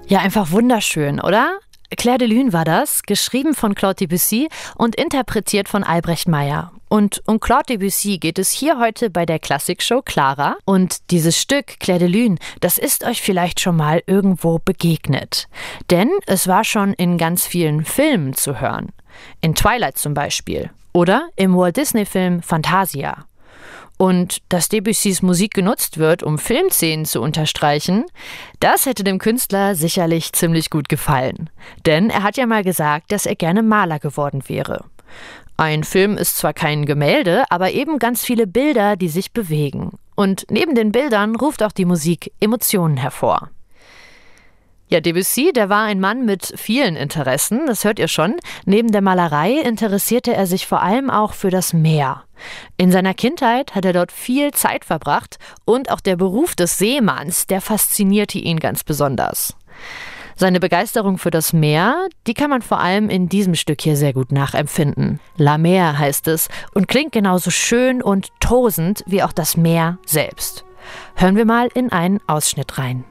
Ja, einfach wunderschön, oder? Clair de Lune war das, geschrieben von Claude Debussy und interpretiert von Albrecht Meyer. Und um Claude Debussy geht es hier heute bei der Klassikshow Clara. Und dieses Stück, Clair de Lune, das ist euch vielleicht schon mal irgendwo begegnet. Denn es war schon in ganz vielen Filmen zu hören. In Twilight zum Beispiel. Oder im Walt Disney-Film Fantasia. Und dass Debussys Musik genutzt wird, um Filmszenen zu unterstreichen, das hätte dem Künstler sicherlich ziemlich gut gefallen. Denn er hat ja mal gesagt, dass er gerne Maler geworden wäre. Ein Film ist zwar kein Gemälde, aber eben ganz viele Bilder, die sich bewegen. Und neben den Bildern ruft auch die Musik Emotionen hervor. Ja, Debussy, der war ein Mann mit vielen Interessen, das hört ihr schon. Neben der Malerei interessierte er sich vor allem auch für das Meer. In seiner Kindheit hat er dort viel Zeit verbracht und auch der Beruf des Seemanns, der faszinierte ihn ganz besonders. Seine Begeisterung für das Meer, die kann man vor allem in diesem Stück hier sehr gut nachempfinden. La Mer heißt es und klingt genauso schön und tosend wie auch das Meer selbst. Hören wir mal in einen Ausschnitt rein.